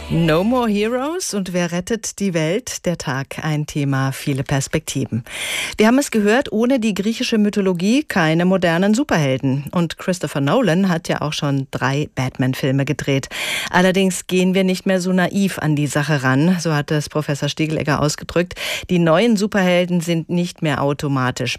No More Heroes und wer rettet die Welt? Der Tag, ein Thema, viele Perspektiven. Wir haben es gehört, ohne die griechische Mythologie keine modernen Superhelden. Und Christopher Nolan hat ja auch schon 3 Batman-Filme gedreht. Allerdings gehen wir nicht mehr so naiv an die Sache ran, so hat es Professor Stiegelegger ausgedrückt. Die neuen Superhelden sind nicht mehr automatisch